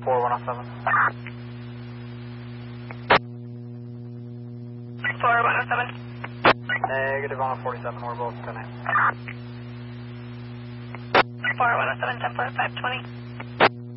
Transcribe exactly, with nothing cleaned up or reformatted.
four one oh seven. four one oh seven. Negative on a forty-seven, we're both ten eight. four one oh seven, ten four, five twenty.